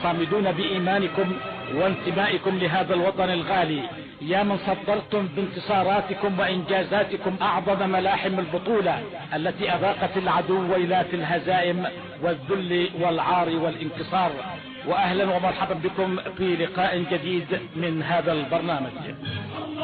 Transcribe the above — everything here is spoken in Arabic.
الصامدون بإيمانكم وانتمائكم لهذا الوطن الغالي، يا من صدرتم بانتصاراتكم وإنجازاتكم أعظم ملاحم البطولة التي أذاقت العدو ويلات الهزائم والذل والعار والانكسار. وأهلا ومرحبا بكم في لقاء جديد من هذا البرنامج.